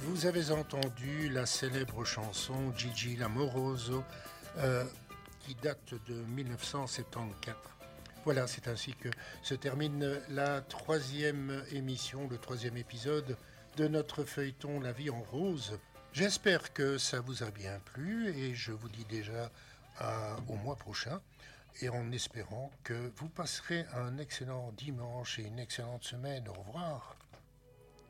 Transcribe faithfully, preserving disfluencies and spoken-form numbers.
Vous avez entendu la célèbre chanson Gigi Lamoroso euh, qui date de dix-neuf cent soixante-quatorze. Voilà, c'est ainsi que se termine la troisième émission, le troisième épisode de notre feuilleton La vie en rose. J'espère que ça vous a bien plu et je vous dis déjà à, au mois prochain et en espérant que vous passerez un excellent dimanche et une excellente semaine. Au revoir.